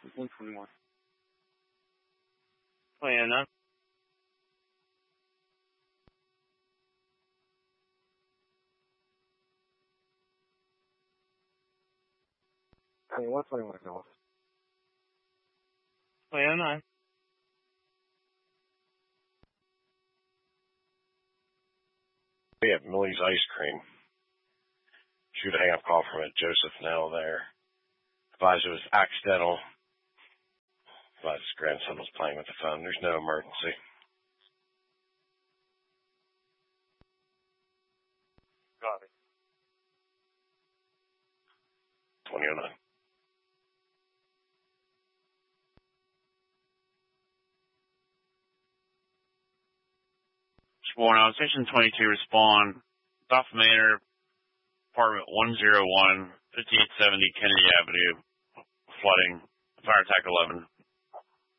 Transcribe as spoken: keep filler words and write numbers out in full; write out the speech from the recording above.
one twenty-one. twenty-nine. I mean, one twenty-one is off. twenty-nine. We have Millie's Ice Cream. Shoot a hang-up call from a Joseph Nell there. Advised it was accidental. Advised his grandson was playing with the phone. There's no emergency. Got it. twenty oh nine. Sworn on Station twenty-two, respond. Duff Manor, apartment one oh one, fifty-eight seventy Kennedy Avenue. Flooding. Fire attack eleven.